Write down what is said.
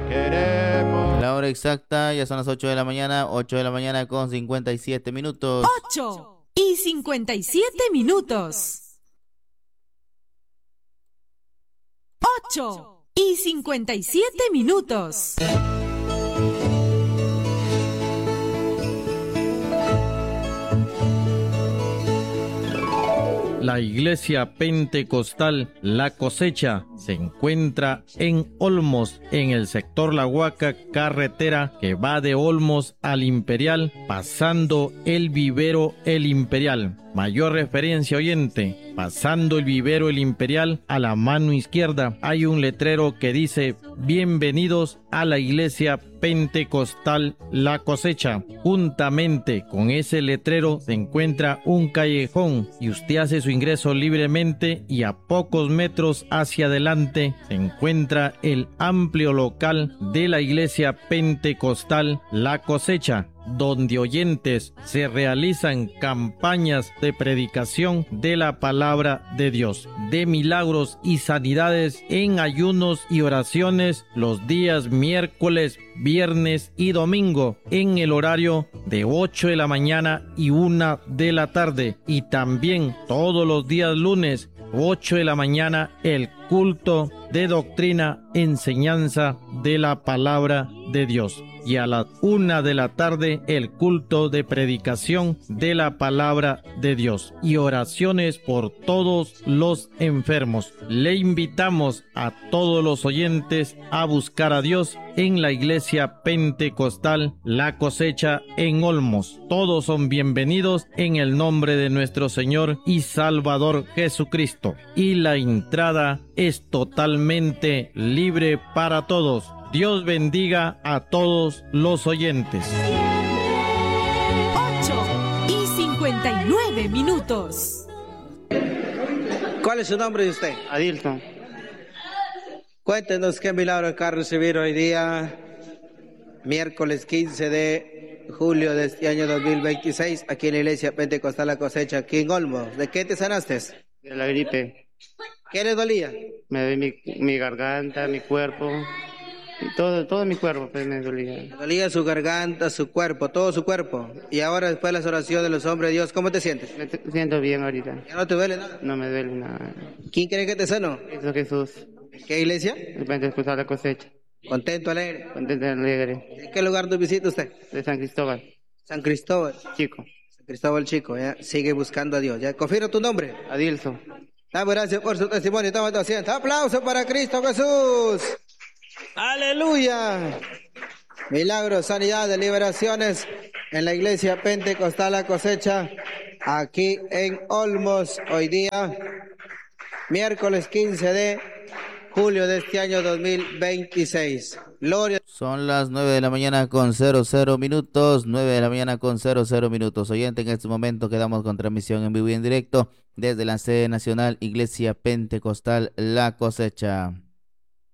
queremos. La hora exacta, ya son las 8 de la mañana, 8 de la mañana con 57 minutos. 8:57. 8:57. La Iglesia Pentecostal La Cosecha se encuentra en Olmos, en el sector La Huaca, carretera que va de Olmos al Imperial, pasando el vivero El Imperial. Mayor referencia, oyente, pasando el vivero El Imperial, a la mano izquierda hay un letrero que dice: bienvenidos a la Iglesia Pentecostal La Cosecha. Juntamente con ese letrero se encuentra un callejón y usted hace su ingreso libremente, y a pocos metros hacia adelante se encuentra el amplio local de la Iglesia Pentecostal La Cosecha, donde, oyentes, se realizan campañas de predicación de la palabra de Dios, de milagros y sanidades en ayunos y oraciones los días miércoles, viernes y domingo, en el horario de 8 de la mañana y 1 de la tarde, y también todos los días lunes 8 de la mañana el culto de doctrina, enseñanza de la palabra de Dios, y a las 1 de la tarde el culto de predicación de la palabra de Dios y oraciones por todos los enfermos. Le invitamos a todos los oyentes a buscar a Dios en la Iglesia Pentecostal La Cosecha en Olmos. Todos son bienvenidos en el nombre de nuestro Señor y Salvador Jesucristo, y la entrada es totalmente libre para todos. Dios bendiga a todos los oyentes. 8:59. ¿Cuál es su nombre de usted? Adilson, Cuéntenos qué milagro acaba de recibir hoy día, miércoles 15 de julio de este año 2026, aquí en la Iglesia Pentecostal La Cosecha, aquí en Olmos. ¿De qué te sanaste? de la gripe. ¿Qué le dolía? Me duele mi garganta, mi cuerpo. Y todo mi cuerpo pues, me dolía. Le dolía su garganta, su cuerpo, todo su cuerpo. Y ahora, después de las oraciones de los hombres de Dios, ¿cómo te sientes? Me siento bien ahorita. ¿Ya no te duele nada? No me duele nada. ¿Quién cree que te sanó? Eso Jesús. ¿Qué iglesia? El Pentecostal La Cosecha. Contento, alegre. Contento y alegre. ¿En qué lugar tú visita usted? De San Cristóbal. San Cristóbal. Chico. San Cristóbal Chico, ya. Sigue buscando a Dios. ¿Ya? Confirma tu nombre. Adilson. Damos gracias por su testimonio. Toma tu asiento. Aplauso para Cristo Jesús. Aleluya. Milagros, sanidades, liberaciones en la Iglesia Pentecostal La Cosecha, aquí en Olmos, hoy día, miércoles 15 de julio de este año 2026. Gloria. Son las 9 de la mañana con 00 minutos, 9 de la mañana con 00 minutos. Oyente, en este momento quedamos con transmisión en vivo y en directo desde la sede nacional Iglesia Pentecostal La Cosecha.